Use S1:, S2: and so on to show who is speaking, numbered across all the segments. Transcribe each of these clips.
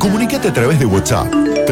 S1: Comunicate a través de WhatsApp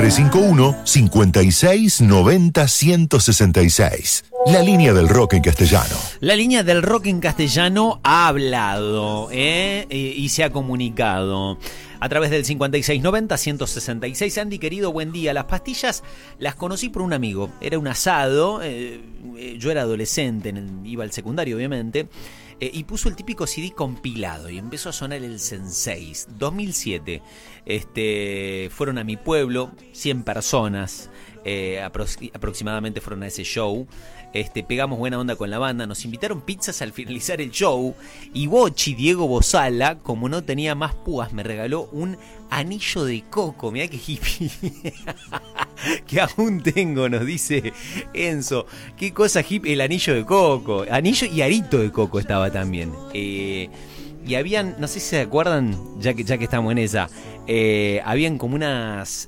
S1: 351-5690-166. La línea del rock en castellano.
S2: La línea del rock en castellano ha hablado y se ha comunicado a través del 5690-166. Andy, querido, buen día. Las pastillas las conocí por un amigo. Era un asado. Yo era adolescente, iba al secundario, obviamente. Y puso el típico CD compilado y empezó a sonar el Sensei. 2007. Fueron a mi pueblo, 100 personas aproximadamente fueron a ese show. Pegamos buena onda con la banda, nos invitaron pizzas al finalizar el show y Bochi, Diego Bozala, como no tenía más púas, me regaló un anillo de coco. Mirá que hippie que aún tengo, nos dice Enzo. Qué cosa hippie, el anillo de coco. Anillo y arito de coco estaba también. Y habían, no sé si se acuerdan, ya que estamos en esa, habían como unos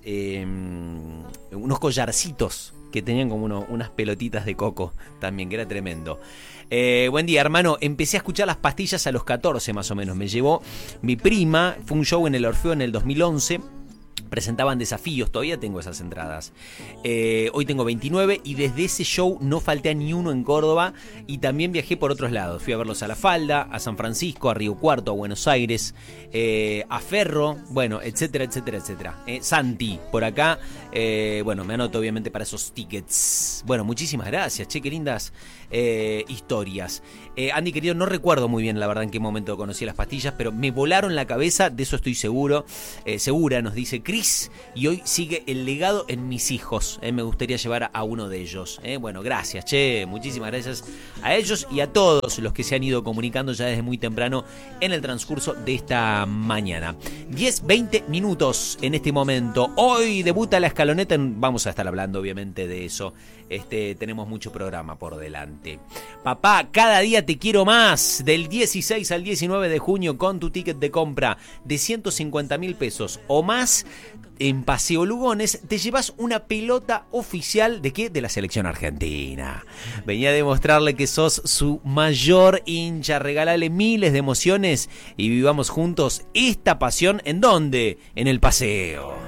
S2: collarcitos que tenían como unas pelotitas de coco también, que era tremendo. Buen día, hermano. Empecé a escuchar las pastillas a los 14 más o menos. Me llevó mi prima, fue un show en el Orfeo en el 2011. Presentaban desafíos, todavía tengo esas entradas. Hoy tengo 29 y desde ese show no falté a ni uno en Córdoba y también viajé por otros lados. Fui a verlos a La Falda, a San Francisco, a Río Cuarto, a Buenos Aires, a Ferro, bueno, etcétera, etcétera, etcétera. Santi, por acá, bueno, me anoto obviamente para esos tickets. Bueno, muchísimas gracias, che, qué lindas historias. Andy, querido, no recuerdo muy bien la verdad en qué momento conocí las pastillas, pero me volaron la cabeza, de eso estoy seguro. Segura, nos dice Cris, y hoy sigue el legado en mis hijos. Me gustaría llevar a uno de ellos. Bueno, gracias, che, muchísimas gracias a ellos y a todos los que se han ido comunicando ya desde muy temprano en el transcurso de esta mañana. 10-20 minutos en este momento. Hoy debuta la escaloneta, vamos a estar hablando obviamente de eso. Tenemos mucho programa por delante. Papá, cada día te quiero más. Del 16 al 19 de junio con tu ticket de compra de 150.000 pesos o más en Paseo Lugones, te llevas una pelota oficial ¿de qué? De la selección argentina. Venía a demostrarle que sos su mayor hincha. Regalale miles de emociones y vivamos juntos esta pasión. ¿En dónde? En el Paseo.